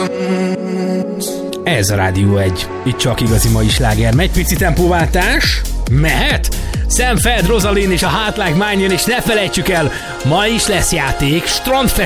Ez a Rádió 1. Itt csak igazi mai sláger. Megy pici tempóváltás? Mehet? Sam Feld, Rosalind és a Hot Like Mine jön, és ne felejtsük el, ma is lesz játék, Strandfest